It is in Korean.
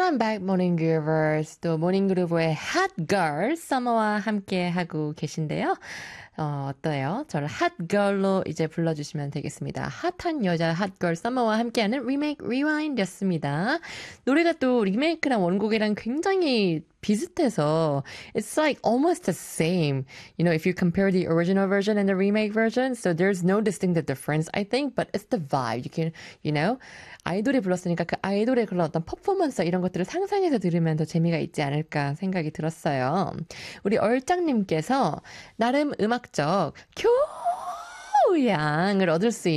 Welcome back, Morning Groovers. 또 모닝 그루브의 Hot Girl Summer와 함께 하고 계신데요. 어때요? 저를 Hot Girl로 이제 불러주시면 되겠습니다. 핫한 여자 Hot Girl Summer와 함께하는 Remake Rewind였습니다. 노래가 또 리메이크랑 원곡이랑 굉장히 비슷해서 it's like almost the same. You know, if you compare the original version and the remake version, so there's no distinctive difference, I think, but it's the vibe. You can, you know, 아이돌이 불렀으니까 그 아이돌의 그런 어떤 퍼포먼스 이런 것들을 상상해서 들으면 더 재미가 있지 않을까 생각이 들었어요. 우리 얼짱님께서 나름 음악적 교양을 얻을 수